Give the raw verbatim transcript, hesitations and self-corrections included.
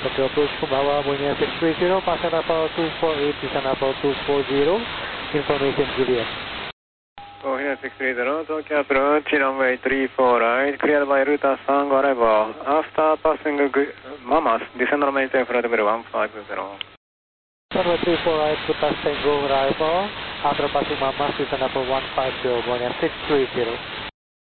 Hotel approach Kumbawa, Boeing six three zero, passenger number two four eight, descent number two four zero, information Juliet. Boeing six three zero, Tokyo approach, runway three four right, cleared by Ruta Sango arrival. After passing Mamas, descend on maintain flight level one five zero. Runway three four right, Ruta Sango arrival. After passing Mamas, descend number one five zero, Boeing six three zero.